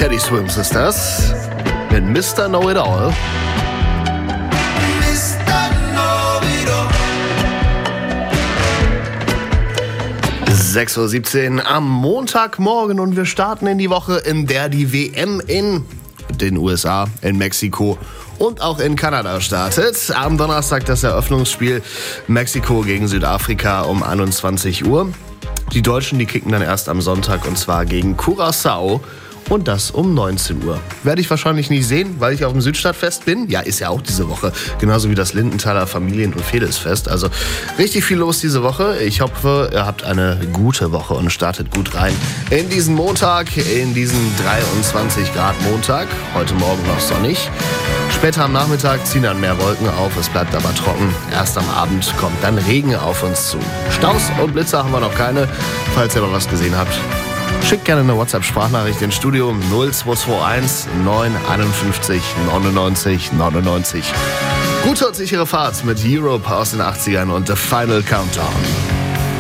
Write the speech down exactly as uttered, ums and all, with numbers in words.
Teddy Swims ist das. Mit Mister Know-It-All. sechs Uhr siebzehn am Montagmorgen und wir starten in die Woche, in der die W M in den U S A, in Mexiko und auch in Kanada startet. Am Donnerstag das Eröffnungsspiel Mexiko gegen Südafrika um einundzwanzig Uhr. Die Deutschen, die kicken dann erst am Sonntag und zwar gegen Curaçao. Und das um neunzehn Uhr. Werde ich wahrscheinlich nicht sehen, weil ich auf dem Südstadtfest bin. Ja, ist ja auch diese Woche. Genauso wie das Lindenthaler Familien- und Fedelsfest. Also richtig viel los diese Woche. Ich hoffe, ihr habt eine gute Woche und startet gut rein in diesen Montag, in diesen dreiundzwanzig Grad Montag. Heute Morgen noch sonnig. Später am Nachmittag ziehen dann mehr Wolken auf. Es bleibt aber trocken. Erst am Abend kommt dann Regen auf uns zu. Staus und Blitze haben wir noch keine. Falls ihr mal was gesehen habt, schickt gerne eine WhatsApp-Sprachnachricht ins Studio null zwei zwei eins neun einundfünfzig neunundneunzig neunundneunzig. Gute und sichere Fahrt mit Europe aus den achtzigern und The Final Countdown.